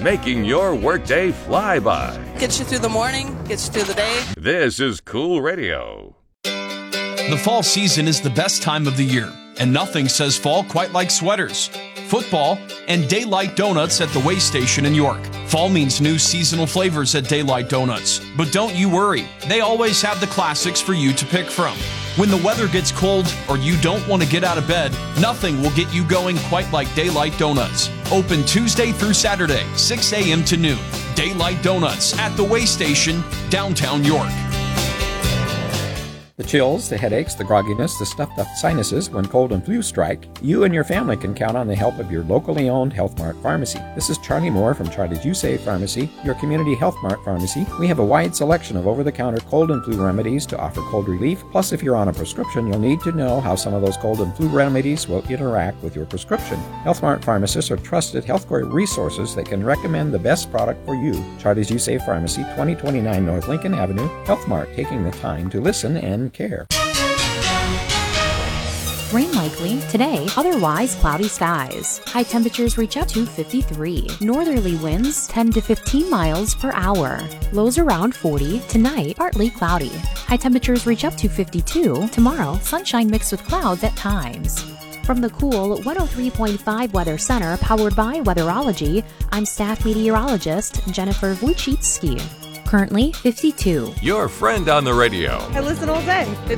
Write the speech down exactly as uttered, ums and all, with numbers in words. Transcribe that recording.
making your workday fly by. Gets you through the morning, gets you through the day. This is Cool Radio. The fall season is the best time of the year, and nothing says fall quite like sweaters, football, and Daylight Donuts at the Way Station in York. Fall means new seasonal flavors at Daylight Donuts. But don't you worry, they always have the classics for you to pick from. When the weather gets cold or you don't want to get out of bed, nothing will get you going quite like Daylight Donuts. Open Tuesday through Saturday, six a.m. to noon. Daylight Donuts at the Way Station, downtown York. The chills, the headaches, the grogginess, the stuffed up sinuses when cold and flu strike, you and your family can count on the help of your locally owned Health Mart Pharmacy. This is Charlie Moore from Charlie's You Save Pharmacy, your community Health Mart Pharmacy. We have a wide selection of over-the-counter cold and flu remedies to offer cold relief. Plus, if you're on a prescription, you'll need to know how some of those cold and flu remedies will interact with your prescription. Health Mart pharmacists are trusted healthcare resources that can recommend the best product for you. Charlie's You Save Pharmacy, twenty twenty-nine North Lincoln Avenue. Health Mart, taking the time to listen and care. Rain likely today, otherwise cloudy skies. High temperatures reach up to fifty-three. Northerly winds ten to fifteen miles per hour. Lows around forty. Tonight, partly cloudy. High temperatures reach up to fifty-two. Tomorrow, sunshine mixed with clouds at times. From the Cool one oh three point five Weather Center, powered by Weatherology, I'm staff meteorologist Jennifer Wojcicki. Currently fifty-two. Your friend on the radio. I listen all day.